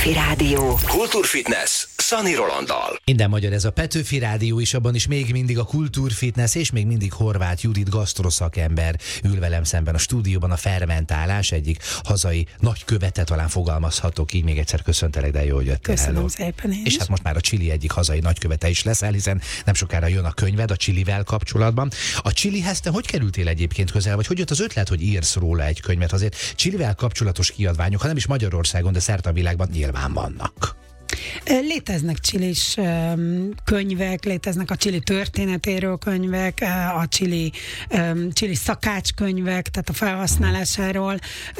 Petőfi Rádió. Kultúrfitness Szani Rolanddal. Minden magyar ez a Petőfi Rádió, és abban is még mindig a kultúrfitness, és még mindig Horváth Judit gasztroszakember ül velem szemben a stúdióban. A fermentálás egyik hazai nagykövete, talán fogalmazhatok így. Még egyszer köszöntelek, de jó, hogy jöttél. Köszönöm szépen én is. És hát most már a chili egyik hazai nagykövete is leszel, hiszen nem sokára jön a könyved a chilivel kapcsolatban. A chilihez te hogy kerültél egyébként közel, vagy hogy jött az ötlet, hogy írsz róla egy könyvet? Azért chilivel kapcsolatos kiadványok, ha nem is Magyarországon, de szerte a világban nyilván vannak. Léteznek chilis könyvek, léteznek a chili történetéről könyvek, a chili szakácskönyvek, tehát a felhasználásáról.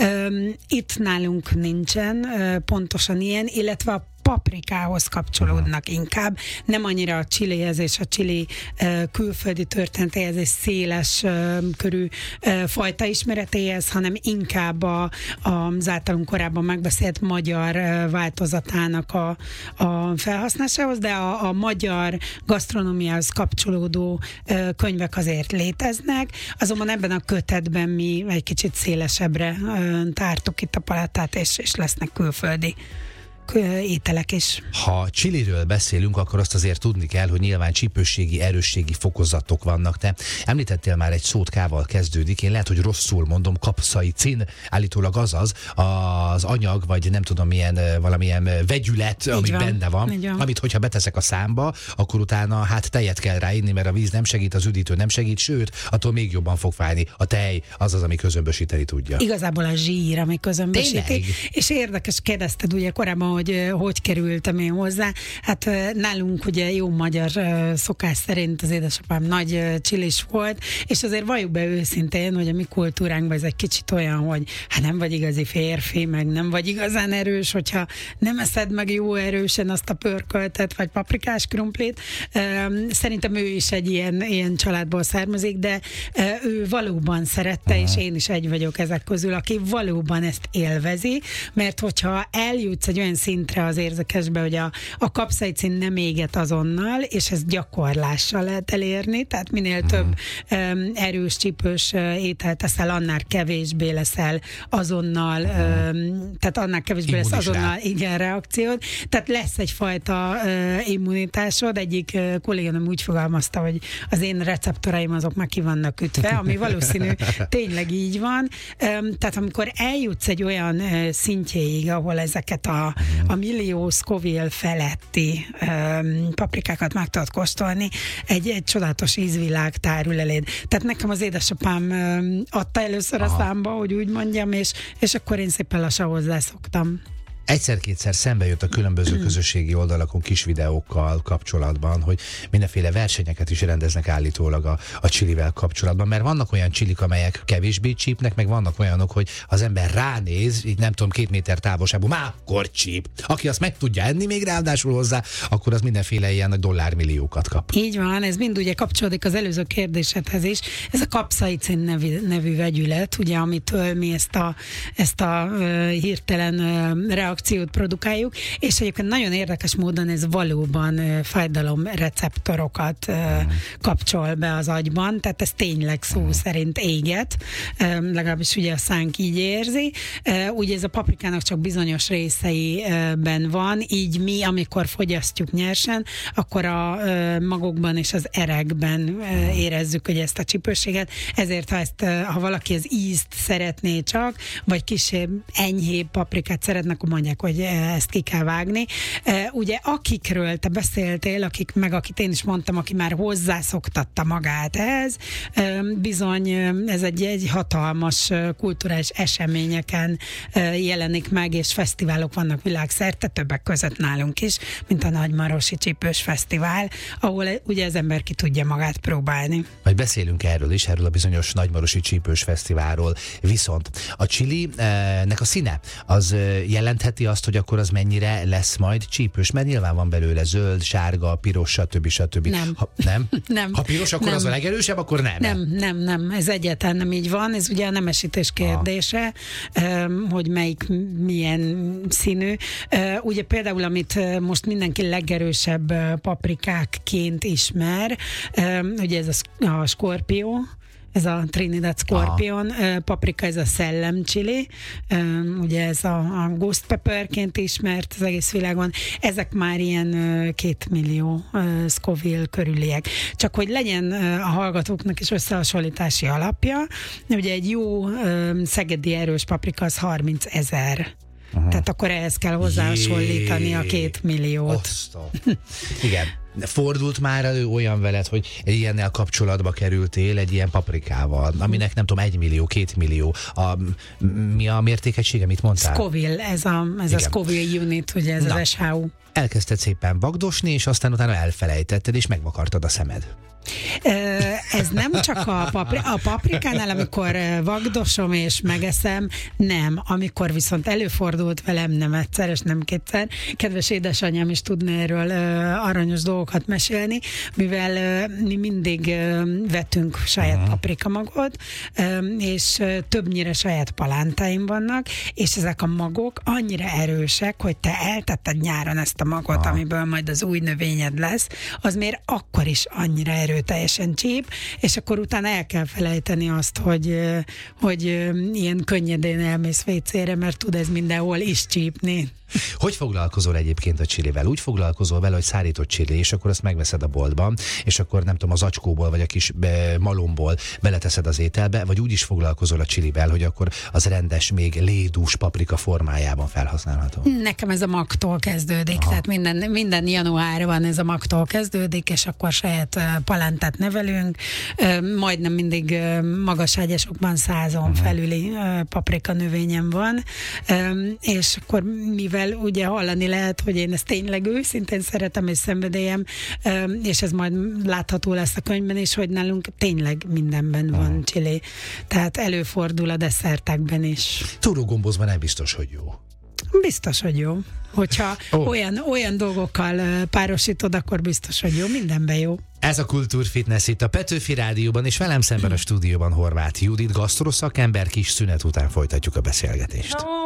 Itt nálunk nincsen pontosan ilyen, illetve a paprikához kapcsolódnak inkább. Nem annyira a chilihez és a chili külföldi történetéhez és széles körű fajta ismeretéhez, hanem inkább az általunk korábban megbeszélt magyar változatának a felhasználásához, de a magyar gasztronómiához kapcsolódó könyvek azért léteznek, azonban ebben a kötetben mi egy kicsit szélesebbre tártuk itt a palettát, és lesznek külföldi ételek is. Ha chiliről beszélünk, akkor azt azért tudni kell, hogy nyilván csípősségi, erősségi fokozatok vannak. Te említettél már egy szót, K-val kezdődik, én lehet, hogy rosszul mondom, kapszaicin, állítólag az anyag, vagy nem tudom milyen, valamilyen vegyület, ami benne van, amit hogyha beteszek a számba, akkor utána hát tejet kell ráinni, mert a víz nem segít, az üdítő nem segít, sőt, attól még jobban fog fájni. A tej az, ami közömbösíteni tudja. Igazából a zsír, ami közömbösíti. Tényleg? És érdekes, kérdezted ugye korábban, hogy kerültem én hozzá. Hát nálunk ugye jó magyar szokás szerint az édesapám nagy csilis volt, és azért valljuk be őszintén, hogy a mi kultúránkban ez egy kicsit olyan, hogy hát nem vagy igazi férfi, meg nem vagy igazán erős, hogyha nem eszed meg jó erősen azt a pörköltet, vagy paprikás krumplit. Szerintem ő is egy ilyen családból származik, de ő valóban szerette, és én is egy vagyok ezek közül, aki valóban ezt élvezi, mert hogyha eljutsz egy olyan szintre az érzekesbe, hogy a kapszaicin nem éget azonnal, és ezt gyakorlással lehet elérni, tehát minél több erős, csípős ételt teszel, annál kevésbé leszel azonnal, tehát annál kevésbé lesz azonnal reakciód, tehát lesz egyfajta immunitásod. Egyik kolléganőm úgy fogalmazta, hogy az én receptoraim azok már ki vannak ütve, ami valószínű tényleg így van. Tehát amikor eljutsz egy olyan szintjéig, ahol ezeket a millió Scoville feletti paprikákat meg tudod kóstolni, egy csodálatos ízvilág tárul eléd. Tehát nekem az édesapám adta először a számba, hogy úgy mondjam, és akkor én szépen lassan hozzászoktam. Egyszer-kétszer szembe jött a különböző közösségi oldalakon kis videókkal kapcsolatban, hogy mindenféle versenyeket is rendeznek állítólag a chilivel kapcsolatban, mert vannak olyan chilik, amelyek kevésbé csípnek, meg vannak olyanok, hogy az ember ránéz, így nem tudom, 2 méter távolságban, már akkor csíp. Aki azt meg tudja enni még ráadásul hozzá, akkor az mindenféle ilyen dollármilliókat kap. Így van, ez mind ugye kapcsolódik az előző kérdésedhez is. Ez a kapszaicin nevű vegyület, ugye, amitől mi ezt a hirtelen reakciót produkáljuk, és egyébként nagyon érdekes módon ez valóban fájdalomreceptorokat kapcsol be az agyban, tehát ez tényleg szó szerint éget, legalábbis ugye a szánk így érzi. Ugye ez a paprikának csak bizonyos részeiben van, így mi, amikor fogyasztjuk nyersen, akkor a magokban és az erekben érezzük ugye ezt a csípőséget, ezért ha valaki az ízt szeretné csak, vagy kisebb, enyhébb paprikát szeretnek, akkor mondják, hogy ezt ki kell vágni. Ugye akikről te beszéltél, akit én is mondtam, aki már hozzászoktatta magát ehhez, bizony ez egy hatalmas kulturális eseményeken jelenik meg, és fesztiválok vannak világszerte, többek között nálunk is, mint a Nagymarosi Csípős Fesztivál, ahol ugye az ember ki tudja magát próbálni. Majd beszélünk erről is, erről a bizonyos Nagymarosi Csípős Fesztiválról. Viszont a chilinek a színe, az jelentheti azt, hogy akkor az mennyire lesz majd csípős, mert nyilván van belőle zöld, sárga, piros, stb. Nem. Nem? Nem. Ha piros, akkor nem. Az a legerősebb, akkor nem. Nem. Ez egyáltalán nem így van. Ez ugye a nemesítés kérdése, hogy melyik milyen színű. Ugye például, amit most mindenki legerősebb paprikákként ismer, ugye ez a Scorpio, ez a Trinidad Scorpion, paprika ez a szellem chili, ugye ez a ghost pepperként ismert az egész világon, ezek már ilyen 2 millió Scoville körüliek. Csak hogy legyen a hallgatóknak is összehasonlítási alapja, ugye egy jó szegedi erős paprika az 30 000. Tehát akkor ehhez kell hozzáhasonlítani a 2 milliót. Igen. Fordult már elő olyan veled, hogy egy ilyennel kapcsolatba kerültél egy ilyen paprikával, aminek nem tudom, 1 millió, 2 millió. Mi a mértékegysége, mit mondtál? Scoville, ez a Scoville unit, ugye ez az SHU. Elkezdted szépen vagdosni, és aztán utána elfelejtetted, és megvakartad a szemed. Ez nem csak a paprikánál, amikor vagdosom és megeszem, nem. Amikor viszont előfordult velem nem egyszer, és nem kétszer, kedves édesanyám is tudna erről aranyos dolgokat mesélni, mivel mi mindig vetünk saját paprikamagot, és többnyire saját palántáim vannak, és ezek a magok annyira erősek, hogy te eltetted nyáron ezt a magot, amiből majd az új növényed lesz, az miért akkor is annyira teljesen csíp, és akkor utána el kell felejteni azt, hogy ilyen könnyedén elmész vécére, mert tud ez mindenhol is csípni. Hogy foglalkozol egyébként a csilivel? Úgy foglalkozol vele, hogy szárított csili, és akkor azt megveszed a boltban, és akkor nem tudom, az acskóból vagy a kis malomból beleteszed az ételbe, vagy úgy is foglalkozol a csilivel, hogy akkor az rendes, még lédús paprika formájában felhasználható? Nekem ez a magtól kezdődik, tehát minden januárban ez a magtól kezdődik, és akkor saját palántát nevelünk, majdnem mindig magaságyasokban 100-on felüli paprika növényem van, és akkor mivel ugye hallani lehet, hogy én ezt tényleg őszintén szeretem és szenvedélyem, és ez majd látható lesz a könyvben is, hogy nálunk tényleg mindenben van chili. Tehát előfordul a desszertekben is. Túrógombózban nem biztos, hogy jó. Biztos, hogy jó. Hogyha olyan dolgokkal párosítod, akkor biztos, hogy jó. Mindenben jó. Ez a Kultúrfitness itt a Petőfi Rádióban, és velem szemben a stúdióban Horváth Judit, gasztroszakember. Kis szünet után folytatjuk a beszélgetést.